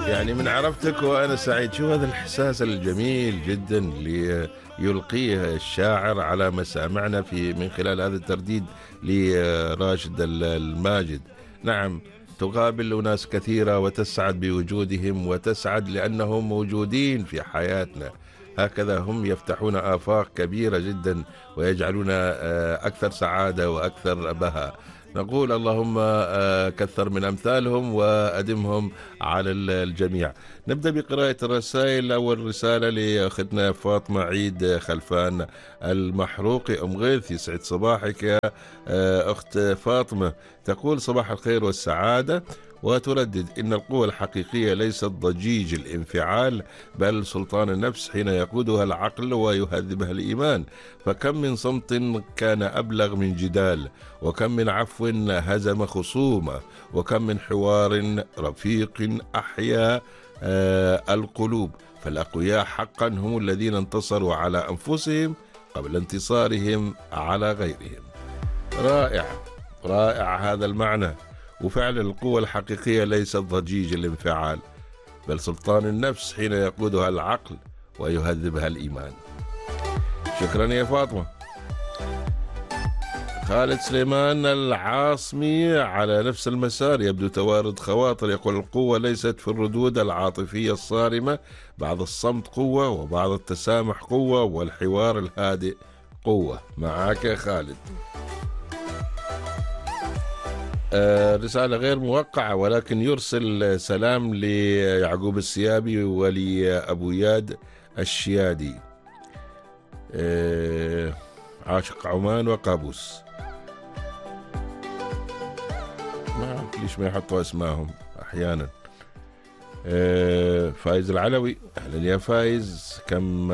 يعني من عرفتك وأنا سعيد. شو هذا الإحساس الجميل جدا اللي يلقيه الشاعر على مسامعنا في من خلال هذا الترديد لراشد الماجد. نعم، تقابل ناس كثيرة وتسعد بوجودهم وتسعد لأنهم موجودين في حياتنا. هكذا هم يفتحون آفاق كبيرة جدا ويجعلونا أكثر سعادة وأكثر بهاء. نقول اللهم كثر من أمثالهم وأدمهم على الجميع. نبدأ بقراءة الرسائل. أول رسالة لأختنا فاطمة عيد خلفان المحروقي أم غيث. يسعد صباحك يا أخت فاطمة. تقول صباح الخير والسعادة، وتردد إن القوة الحقيقية ليست ضجيج الانفعال بل سلطان النفس حين يقودها العقل ويهذبها الإيمان. فكم من صمت كان أبلغ من جدال، وكم من عفو هزم خصومة، وكم من حوار رفيق أحيا القلوب. فالأقوياء حقا هم الذين انتصروا على أنفسهم قبل انتصارهم على غيرهم. رائع رائع هذا المعنى. وفعلا القوة الحقيقية ليست ضجيج الانفعال بل سلطان النفس حين يقودها العقل ويهذبها الإيمان. شكرا يا فاطمة. خالد سليمان العاصمي على نفس المسار، يبدو توارد خواطر. يقول القوة ليست في الردود العاطفية الصارمة، بعض الصمت قوة وبعض التسامح قوة والحوار الهادئ قوة. معك يا خالد. رسالة غير موقعة ولكن يرسل سلام ليعقوب السيابي ولأبو ياد الشيادي، عاشق عمان وقابوس. ما أعرف ليش ما يحطوا اسمائهم أحيانا. فايز العلوي، أهلا يا فايز. كم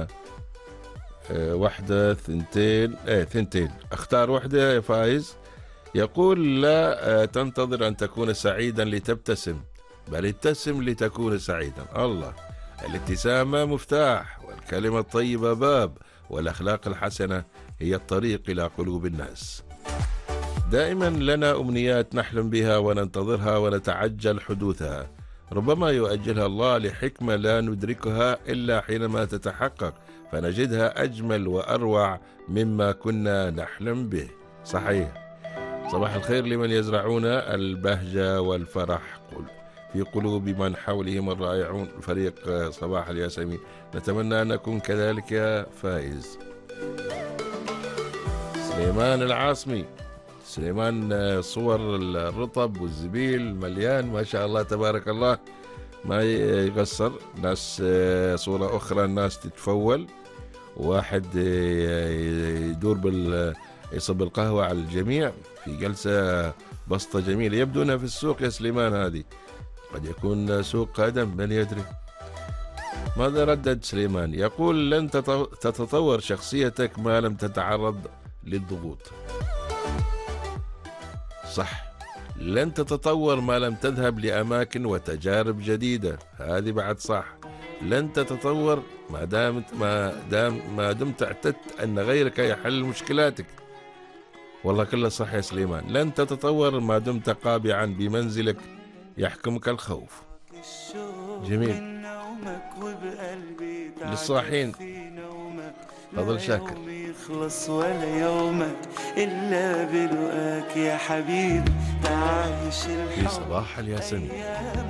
واحدة ثنتين ثنتين، اختار واحدة يا فايز. يقول لا تنتظر أن تكون سعيدا لتبتسم، بل ابتسم لتكون سعيدا. الله، الابتسامة مفتاح، والكلمة الطيبة باب، والأخلاق الحسنة هي الطريق إلى قلوب الناس. دائما لنا أمنيات نحلم بها وننتظرها ونتعجل حدوثها، ربما يؤجلها الله لحكمة لا ندركها إلا حينما تتحقق فنجدها أجمل وأروع مما كنا نحلم به. صحيح. صباح الخير لمن يزرعون البهجة والفرح في قلوب من حولهم الرائعون، فريق صباح الياسمين. نتمنى أن نكون كذلك يا فائز. سليمان العاصمي، سليمان صور الرطب والزبيل مليان ما شاء الله تبارك الله، ما يقصر. ناس صورة أخرى الناس تتفول، واحد يدور يصب القهوة على الجميع في جلسة بسطة جميلة. يبدو أنها في السوق يا سليمان، هذه قد يكون سوق قدم من يدري. ماذا ردد سليمان؟ يقول لن تتطور شخصيتك ما لم تتعرض للضغوط. صح، لن تتطور ما لم تذهب لأماكن وتجارب جديدة. هذه بعد صح. لن تتطور ما دمت اعتدت أن غيرك يحل مشكلاتك. والله كله صح يا سليمان. لن تتطور ما دمت قابعا بمنزلك يحكمك الخوف. جميل. للصاحين فضل شاكر. يخلص ولا يومك إلا بلقاك يا حبيبي، تعيش الحب في صباح الياسمين.